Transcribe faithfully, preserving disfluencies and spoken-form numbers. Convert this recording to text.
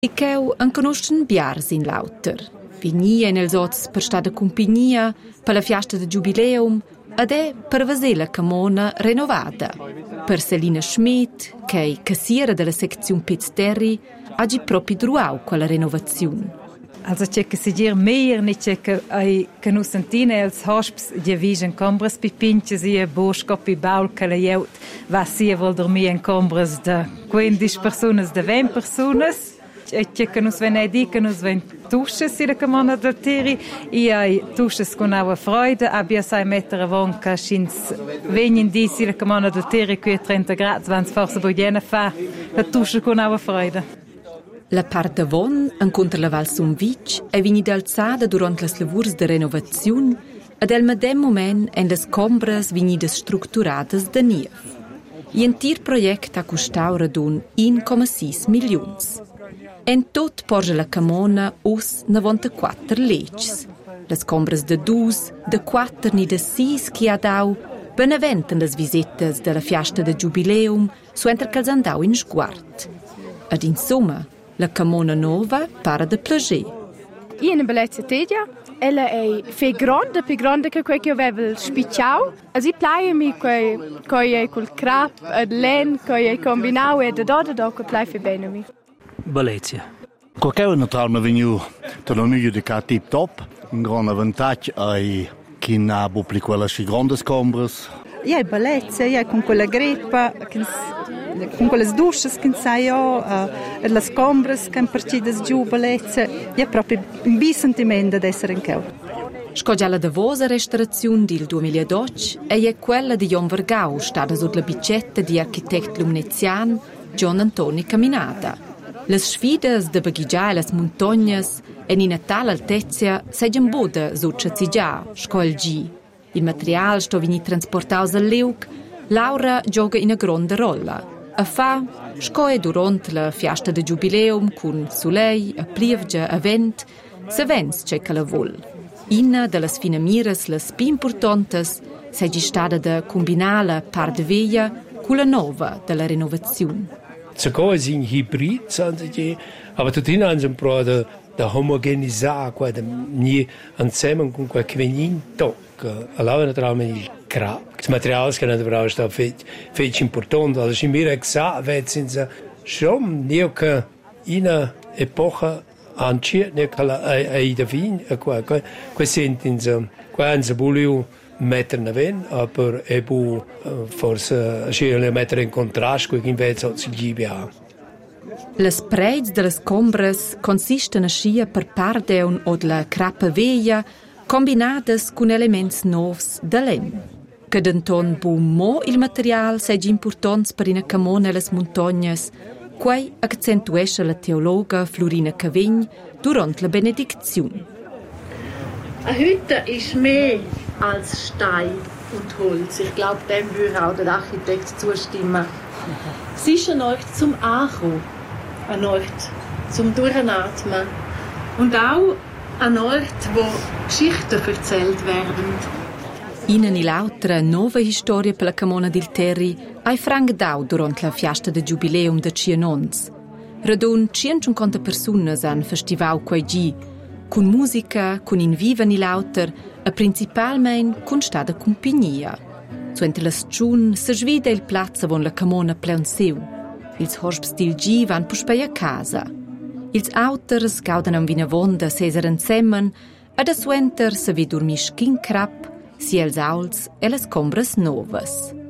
E cheu an conoscen biars in lauter. Vignia en els ots per sta de compagnia, per la fiasta de giubileum, ed è per vaser la camona renovada. Per Selina Schmidt, che è cassiera della sezione Pizzterri, hagi proprio druau quella renovazione. Also c'è che si gir mehr, nicht c'è che ai che nu sentine els hosps die vision combres pipinche sie boscopi baul che la jeut va sie vol dormir in combres de quindici personas de venti personas. E c'è che nus ven di che nus ven tusches in la camona del teri e ai tusches con aua freude abbia sai mettere vonca schins vegnin di in la camona del teri qui trenta gradi vans forse boiena fa la tusche con aua freude. La part de Von, incontra la Val Sumvitg, è venuta alzata durante le lavori di renovazione ed al medem moment en le combres venidas structurate da niev. Il tir project ha costato radun uno virgola sei milioni. En tot porge la camona us novantaquattro legis. Le combres de dus, de quattro ni de sis che ha dau, beneventen le visites della fiasta de giubileum, suenter che andau in sguard. Ed insomma, la camona nova para de plager. Io una bellezza tedia, ella è fe grande, più grande che quel che avevo spicciato. E si plaia mi che che col crap, ed len, che combinau e da da da che plaia fe bene mi. Bellezza. Qualche naturalmente venu da non io di ca tip top. Un grande vantaggio è che na bupli quella si grande scombres. Ja, è bellezza, ja, con quella greppa, con quelle dusche che sai io, e le scombres che partidas giù bellezza, è proprio un bi sentimento di essere in cau. Scogiala da vosa restaurazione del duemiladodici è quella di Jon Vergau, stata sotto la bicetta di architetto lumnezian Gian Antonio Caminada. Le sfide de baghigiare le montagne e in tale altezza seggiano boda sotto già, scol G. Il materiale sto vini trasportato al Leuk, Laura gioca in una grande rolla. A fa, scoe durante la fiesta de giubileum con soleil, a plievgia, a vent, se vens c'è che la vol. Una delle finamiras les più importantes seggi stata da combinare la parte vecchia con la nuova della renovazione. Sogar sind hybrid, aber tutti hanno un po' da, da homogenizzare, nie insieme con quel quinto. Allora naturalmente il crap. Il materiale che non brauchst da fetch importante. Also in mir gesagt, wird sind schon nie che in una epoca ancient ne che ai da fin qua qua sentin qua hanno voluto mettere in ven, aber e bu forse sceglie mettere in contrasto con invece si gibia. Le spreads delle scombres consistono sia per parte un o la crappa veglia combinadas con elementi nuovi da lem. Che denton bu mo il materiale seggi importante per una camona e le montagne, quai accentuesce la teologa Florina Cavegn durante la benedizione. Eine Hütte ist mehr als Stein und Holz. Ich glaube, dem würde auch der Architekt zustimmen. Sie ist ein Ort zum Ankommen, ein Ort zum Durchatmen und auch ein Ort, wo Geschichten erzählt werden. In e l'altra nuova storia per la Camona del Terri hai Frank Dau durante la fiesta de giubileum de Cianons. Radun centocinquanta persone han festival quai gi, con musica, con in viva ni l'alter e principalmente con stada compagnia. Suente la sciun se svida il plazza von la Camona pleunsiu. Ils hosps dil gi van puspei a casa. Ils auters gaudan am vinavonda seser ensemmen ed a suenter se vi dormisc kin crap, si els auls e les combres novas.